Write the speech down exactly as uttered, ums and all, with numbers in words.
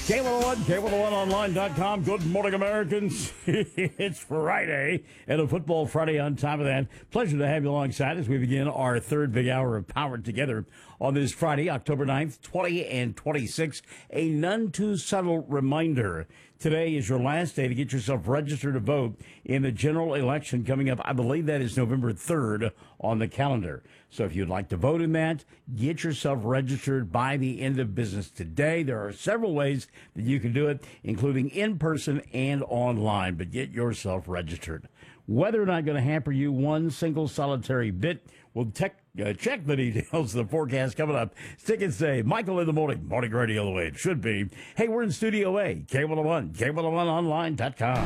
K one oh one, K one oh one online dot com. Good morning, Americans. It's Friday, and a Football Friday on top of that. Pleasure to have you alongside as we begin our third big hour of Power Together on this Friday, October ninth, twenty and twenty-six. A none too subtle reminder. Today is your last day to get yourself registered to vote in the general election coming up. I believe that is November third on the calendar. So if you'd like to vote in that, get yourself registered by the end of business today. There are several ways that you can do it, including in person and online, but get yourself registered. Whether or not going to hamper you one single solitary bit, we'll tech, uh, check the details of the forecast coming up. Stick and say, Michael in the morning, morning radio the way it should be. Hey, we're in Studio A, K one oh one, K one oh one online dot com.